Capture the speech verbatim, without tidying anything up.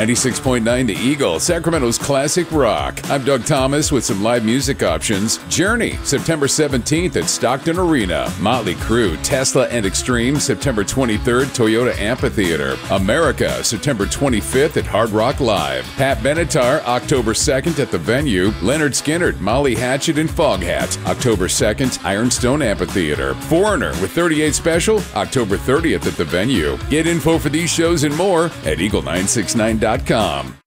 ninety-six point nine The Eagle, Sacramento's classic rock. I'm Doug Thomas with some live music options. Journey, September seventeenth at Stockton Arena. Motley Crue, Tesla and Extreme, September twenty-third, Toyota Amphitheater. America, September twenty-fifth at Hard Rock Live. Pat Benatar, October second at the venue. Leonard Skinner, Molly Hatchet and Foghat, October second, Ironstone Amphitheater. Foreigner with thirty-eight Special, October thirtieth at the venue. Get info for these shows and more at eagle nine six nine dot com.